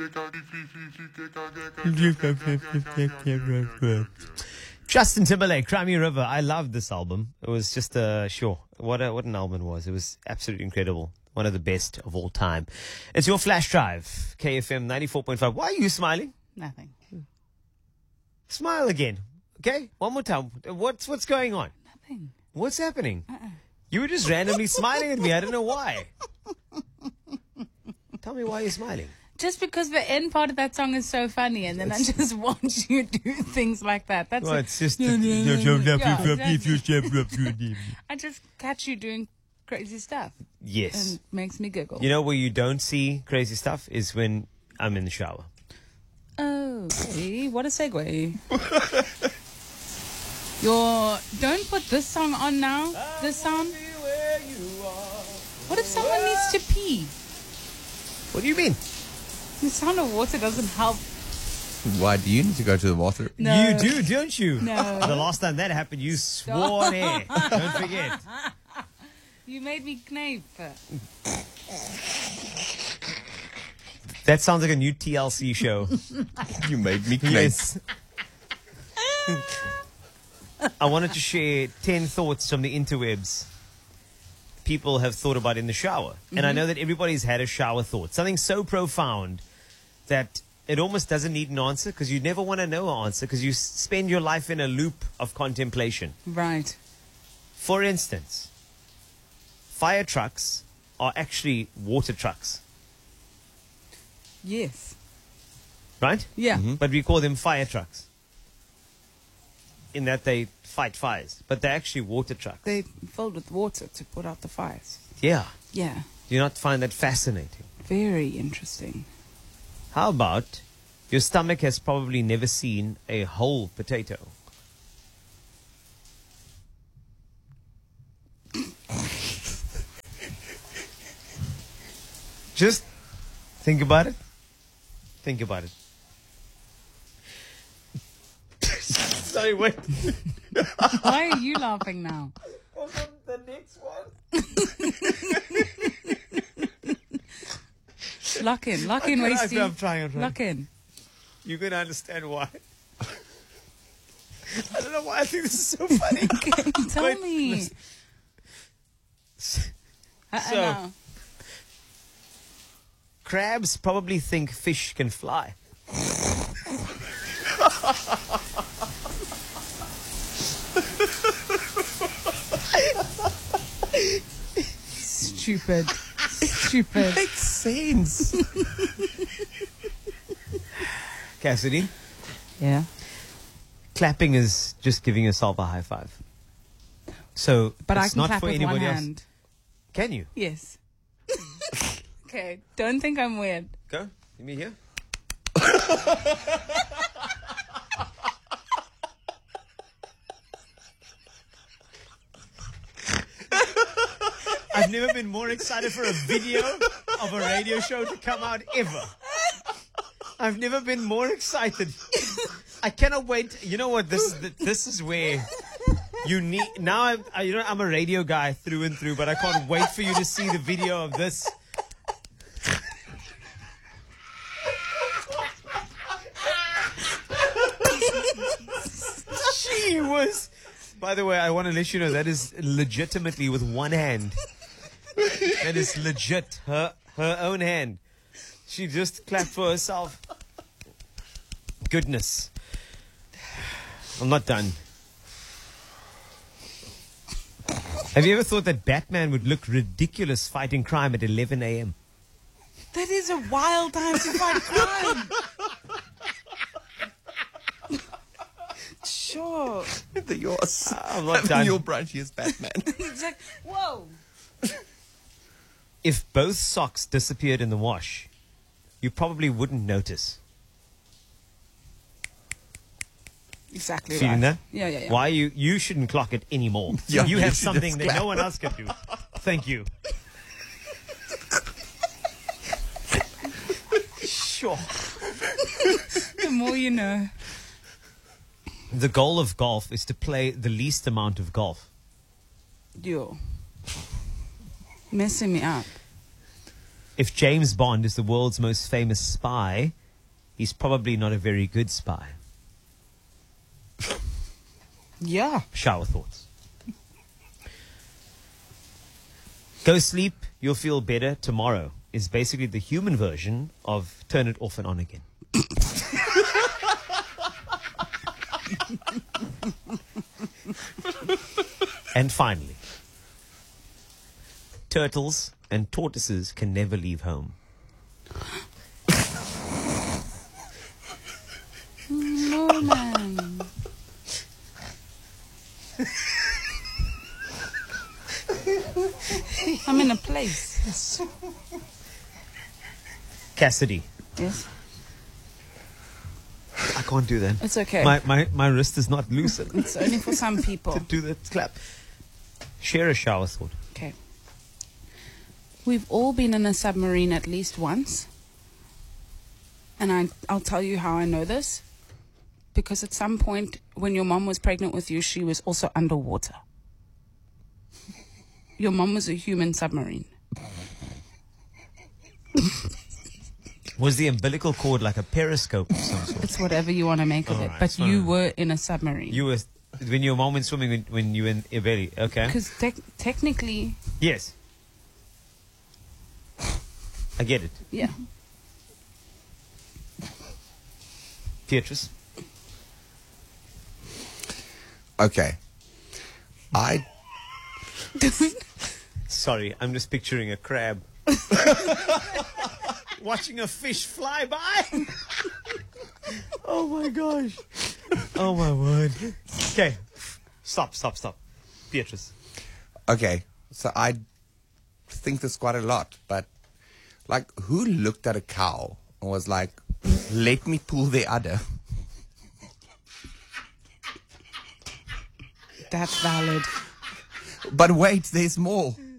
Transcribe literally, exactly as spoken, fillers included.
Justin Timberlake, Cry Me a River. I loved this album. It was just uh, sure what a, what an album it was. It was absolutely incredible. One of the best of all time. It's your flash drive, K F M ninety-four point five. Why are you smiling? Nothing. Smile again. Okay, one more time. What's what's going on? Nothing. What's happening? Uh-uh. You were just randomly smiling at me. I don't know why. Tell me why you're smiling. Just because the end part of that song is so funny, and then I just watch you do things like that. That's Well, it. it's just... Yeah, Yes. I just catch you doing crazy stuff. And it makes me giggle. You know where you don't see crazy stuff is when I'm in the shower. Oh, okay. What a segue. Your don't put this song on now. This song. What if someone needs to pee? What do you mean? The sound of water doesn't help. Why do you need to go to the bathroom? No. You do, don't you? No. The last time that happened, you swore there. Don't forget. You made me knape. That sounds like a new T L C show. You made me Yes. I wanted to share ten thoughts from the interwebs people have thought about in the shower. Mm-hmm. And I know that everybody's had a shower thought. Something so profound that it almost doesn't need an answer, because you never want to know an answer, because you spend your life in a loop of contemplation. Right. For instance, fire trucks are actually water trucks. Yes. Right? Yeah. Mm-hmm. But we call them fire trucks, in that they fight fires. But they're actually water trucks. They're filled with water to put out the fires. Yeah. Yeah. Do you not find that fascinating? Very interesting. How about your stomach has probably never seen a whole potato? Just think about it. Think about it. Sorry, wait. Why are you laughing now? The next one. Lock in. Lock in, Okay, Wasty. I'm trying, I'm trying. Lock in. You're going to understand why. I don't know why I think this is so funny. Okay, tell Wait, me. listen. Uh, So- no. Crabs probably think fish can fly. Stupid. Stupid. Makes sense. Cassidy, Yeah. clapping is just giving yourself a high five. So But I it's can not clap for with anybody one else. hand. Can you? Yes. Okay. Don't think I'm weird. Go. Give me here. I've never been more excited for a video of a radio show to come out ever. I've never been more excited. I cannot wait. You know what? This is the, this is where you need. Now I'm I, you know I'm a radio guy through and through, but I can't wait for you to see the video of this. She was. By the way, I want to let you know that is legitimately with one hand. That is legit. Her her own hand. She just clapped for herself. Goodness. I'm not done. Have you ever thought that Batman would look ridiculous fighting crime at eleven a.m.? That is a wild time to fight crime. Sure. The yours. I'm not done. Your branch is Batman. It's like, whoa. If both socks disappeared in the wash, you probably wouldn't notice. Exactly Feeling right. that? Yeah, yeah, yeah. Why you you shouldn't clock it anymore. Yeah, you you have should something just that clap. no one else can do. Thank you. Sure. The more you know. The goal of golf is to play the least amount of golf. Yo. Messing me up. if James Bond is the world's most famous spy, he's probably not a very good spy. Yeah. Shower thoughts. Go sleep, you'll feel better tomorrow is basically the human version of turn it off and on again. And finally, turtles and tortoises can never leave home. No, man. I'm in a place. Cassidy. Yes. I can't do that. It's okay. My, my, my wrist is not loosened It's only for some people. to do the clap. Share a shower thought. Okay. We've all been in a submarine at least once. And I, I'll tell you how I know this. Because at some point, when your mom was pregnant with you, she was also underwater. Your mom was a human submarine. Was the umbilical cord like a periscope of some sort? It's whatever you want to make of All it. right, But fine. you were in a submarine. You were, when your mom went swimming when, when you were in your belly, okay? Because te- technically, Yes. I get it. yeah. Beatrice? Okay. I Sorry, I'm just picturing a crab. Watching a fish fly by. Oh my gosh. Oh my word. Okay. Stop, stop, stop. Beatrice. okay. So I think this quite a lot, but like, who looked at a cow and was like, "Let me pull the udder"? That's valid. But wait, there's more.